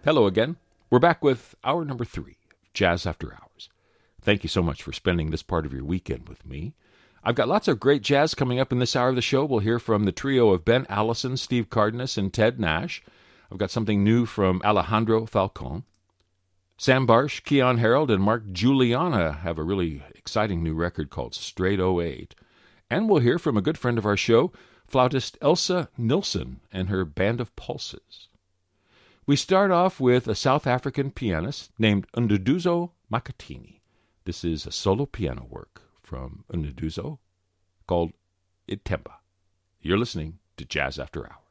Hello again. We're back with hour number 3, Jazz After Hours. Thank you so much for spending this part of your weekend with me. I've got lots of great jazz coming up in this hour of the show. We'll hear from the trio of Ben Allison, Steve Cardenas, and Ted Nash. I've got something new from Alejandro Falcon. Sam Barsh, Keon Harold, and Mark Juliana have a really exciting new record called Straight 08. And we'll hear from a good friend of our show, flautist Elsa Nilsson and her Band of Pulses. We start off with a South African pianist named Nduduzo Makhathini. This is a solo piano work from Nduduzo called Itemba. You're listening to Jazz After Hours.